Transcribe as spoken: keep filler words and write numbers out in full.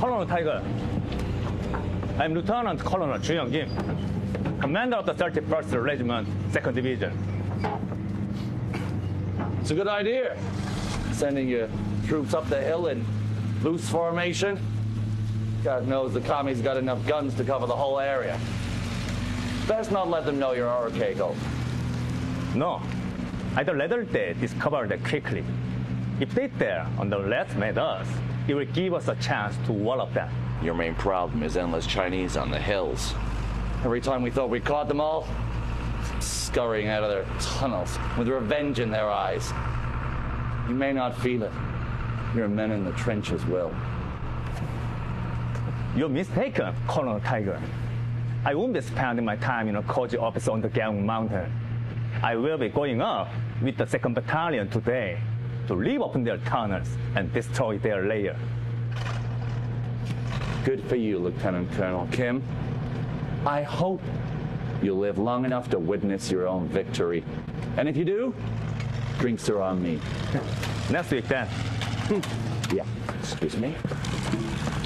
Colonel Tiger. I'm Lieutenant Colonel Chu Young Kim, commander of the thirty-first Regiment, second Division. It's a good idea, sending your troops up the hill in loose formation. God knows the commies got enough guns to cover the whole area. Best not let them know you're our Keiko. No, I'd rather they discover that quickly. If they dare underestimate us, it will give us a chance to wallop them. Your main problem is endless Chinese on the hills. Every time we thought we caught them all, scurrying out of their tunnels with revenge in their eyes. You may not feel it. Your men in the trenches will. You're mistaken, Colonel Tiger. I won't be spending my time in a cozy office on the Gyeong Mountain. I will be going up with the second Battalion today to live open their tunnels and destroy their lair. Good for you, Lieutenant Colonel Kim. I hope you'll live long enough to witness your own victory. And if you do, drinks are on me. Next week then. Yeah, excuse me.